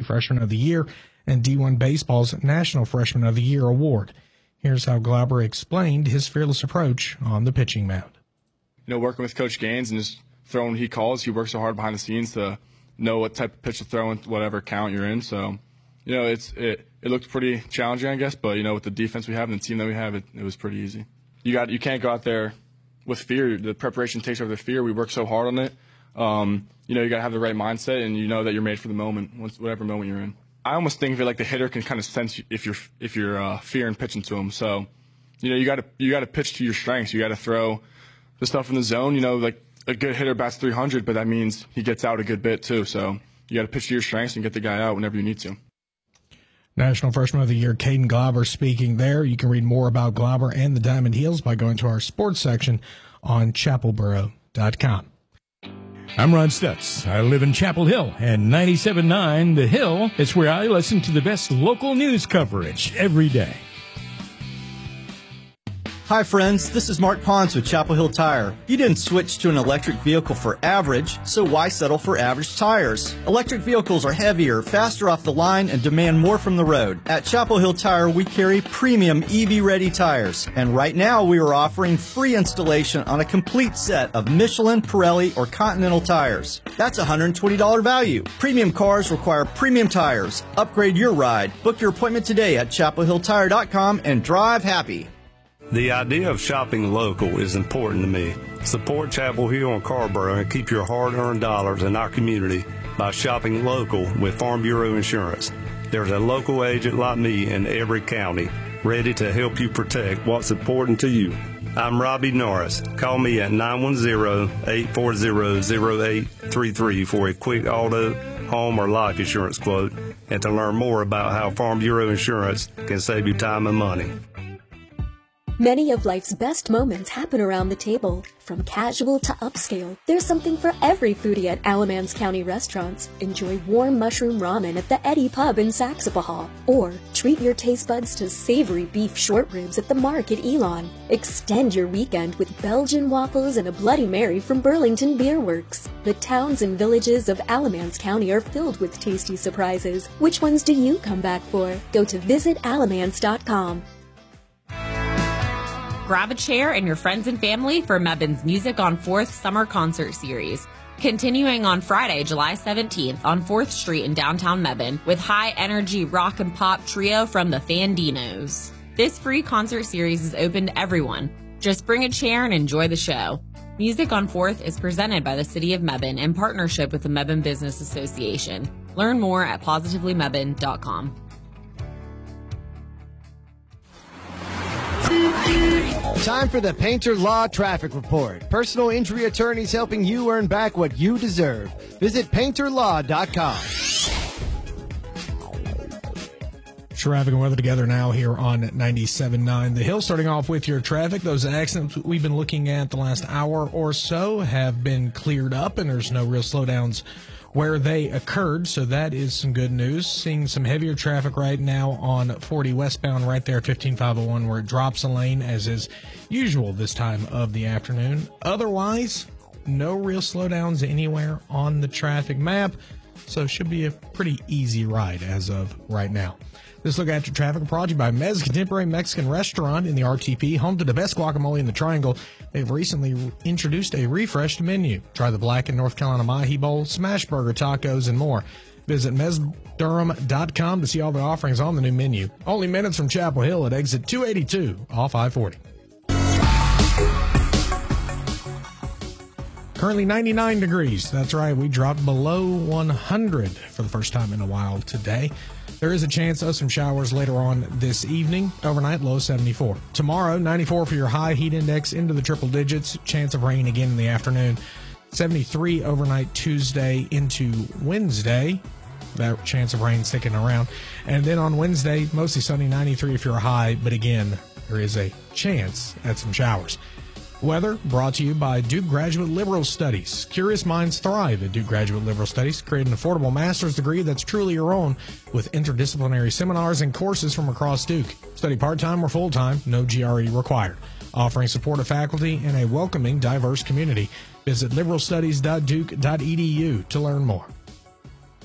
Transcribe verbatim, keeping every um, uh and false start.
Freshman of the Year and D one Baseball's National Freshman of the Year award. Here's how Glauber explained his fearless approach on the pitching mound. You know, working with Coach Gaines and just throwing what he calls, he works so hard behind the scenes to know what type of pitch to throw in whatever count you're in. So, you know, it's it, it looked pretty challenging, I guess, but, you know, with the defense we have and the team that we have, it, it was pretty easy. You got you can't go out there with fear. The preparation takes over the fear. We work so hard on it. Um, you know, you got to have the right mindset, and you know that you're made for the moment, whatever moment you're in. I almost think of it like the hitter can kind of sense if you're if you're uh, fearing pitching to him. So, you know, you got to you got to pitch to your strengths. You got to throw the stuff in the zone. You know, like a good hitter bats three hundred, but that means he gets out a good bit too. So you got to pitch to your strengths and get the guy out whenever you need to. National Freshman of the Year, Caden Glauber speaking there. You can read more about Glauber and the Diamond Heels by going to our sports section on chapel boro dot com. I'm Ron Stutz. I live in Chapel Hill, and ninety-seven point nine The Hill is where I listen to the best local news coverage every day. Hi friends, this is Mark Pons with Chapel Hill Tire. You didn't switch to an electric vehicle for average, so why settle for average tires? Electric vehicles are heavier, faster off the line, and demand more from the road. At Chapel Hill Tire, we carry premium E V-ready tires, and right now we are offering free installation on a complete set of Michelin, Pirelli, or Continental tires. That's a one hundred twenty dollars value. Premium cars require premium tires. Upgrade your ride. Book your appointment today at chapel hill tire dot com and drive happy. The idea of shopping local is important to me. Support Chapel Hill and Carrboro and keep your hard-earned dollars in our community by shopping local with Farm Bureau Insurance. There's a local agent like me in every county ready to help you protect what's important to you. I'm Robbie Norris. Call me at nine one zero, eight four zero, zero eight three three for a quick auto, home, or life insurance quote and to learn more about how Farm Bureau Insurance can save you time and money. Many of life's best moments happen around the table. From casual to upscale, there's something for every foodie at Alamance County restaurants. Enjoy warm mushroom ramen at the Eddie Pub in Saxapahaw. Or treat your taste buds to savory beef short ribs at the Mark at Elon. Extend your weekend with Belgian waffles and a Bloody Mary from Burlington Beer Works. The towns and villages of Alamance County are filled with tasty surprises. Which ones do you come back for? Go to visit alamance dot com. Grab a chair and your friends and family for Mebben's Music on fourth Summer Concert Series. Continuing on Friday, July seventeenth on fourth Street in downtown Mebben with high-energy rock and pop trio from the Fandinos. This free concert series is open to everyone. Just bring a chair and enjoy the show. Music on fourth is presented by the City of Mebben in partnership with the Mebben Business Association. Learn more at positively mebben dot com. Time for the Painter Law Traffic Report. Personal injury attorneys helping you earn back what you deserve. Visit painter law dot com. Traffic and weather together now here on ninety-seven point nine The Hill. Starting off with your traffic, those accidents we've been looking at the last hour or so have been cleared up, and there's no real slowdowns where they occurred, so that is some good news. Seeing some heavier traffic right now on forty westbound right there at fifteen five oh one where it drops a lane, as is usual this time of the afternoon. Otherwise, no real slowdowns anywhere on the traffic map, so it should be a pretty easy ride as of right now. This look at your traffic brought to you by Mez Contemporary Mexican Restaurant in the R T P, home to the best guacamole in the Triangle. They've recently re- introduced a refreshed menu. Try the Black and North Carolina Mahi Bowl, Smash Burger, tacos, and more. Visit mez durham dot com to see all the offerings on the new menu. Only minutes from Chapel Hill at exit two eighty-two off I forty. Currently ninety-nine degrees. That's right, we dropped below one hundred for the first time in a while today. There is a chance of some showers later on this evening. Overnight, low seventy-four. Tomorrow, ninety-four for your high, heat index into the triple digits. Chance of rain again in the afternoon. seventy-three overnight Tuesday into Wednesday. That chance of rain sticking around. And then on Wednesday, mostly sunny, ninety-three if you're high. But again, there is a chance at some showers. Weather brought to you by Duke Graduate Liberal Studies. Curious minds thrive at Duke Graduate Liberal Studies. Create an affordable master's degree that's truly your own with interdisciplinary seminars and courses from across Duke. Study part-time or full-time, no G R E required. Offering supportive faculty and a welcoming, diverse community. Visit liberal studies dot duke dot e d u to learn more.